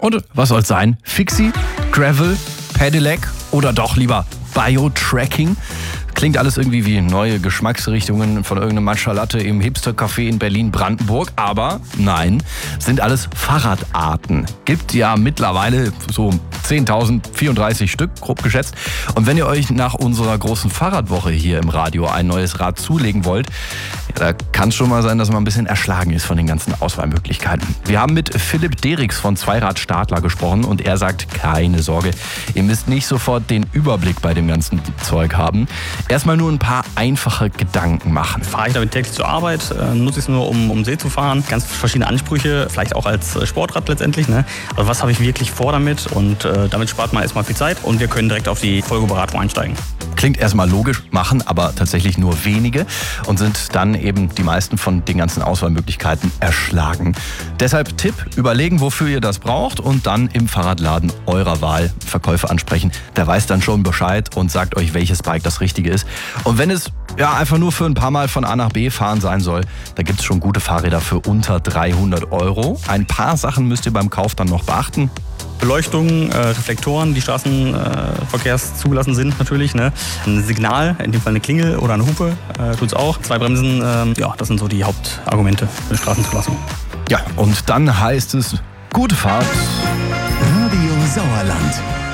Und was soll's sein? Fixie, Gravel, Pedelec oder doch lieber Biotracking? Klingt alles irgendwie wie neue Geschmacksrichtungen von irgendeinem Matcha Latte im Hipster-Café in Berlin-Brandenburg. Aber nein, sind alles Fahrradarten. Gibt ja mittlerweile so 10.034 Stück, grob geschätzt. Und wenn ihr euch nach unserer großen Fahrradwoche hier im Radio ein neues Rad zulegen wollt, ja, da kann es schon mal sein, dass man ein bisschen erschlagen ist von den ganzen Auswahlmöglichkeiten. Wir haben mit Philipp Derix von Zweirad Stadler gesprochen und er sagt, keine Sorge, ihr müsst nicht sofort den Überblick bei dem ganzen Zeug haben. Erstmal nur ein paar einfache Gedanken machen. Fahre ich damit täglich zur Arbeit? Nutze ich es nur, um See zu fahren? Ganz verschiedene Ansprüche, vielleicht auch als Sportrad letztendlich. Ne? Aber was habe ich wirklich vor damit? Und damit spart man erstmal viel Zeit und wir können direkt auf die Folgeberatung einsteigen. Klingt erstmal logisch, machen aber tatsächlich nur wenige und sind dann eben die meisten von den ganzen Auswahlmöglichkeiten erschlagen. Deshalb Tipp, überlegen, wofür ihr das braucht und dann im Fahrradladen eurer Wahl Verkäufer ansprechen. Der weiß dann schon Bescheid und sagt euch, welches Bike das Richtige ist. Und wenn es einfach nur für ein paar Mal von A nach B fahren sein soll, da gibt es schon gute Fahrräder für unter 300 €. Ein paar Sachen müsst ihr beim Kauf dann noch beachten. Beleuchtung, Reflektoren, die straßenverkehrszugelassen sind natürlich. Ne? Ein Signal, in dem Fall eine Klingel oder eine Hupe, tut's auch. 2 Bremsen, das sind so die Hauptargumente für eine Straßenzulassung. Ja, und dann heißt es, gute Fahrt. Radio Sauerland.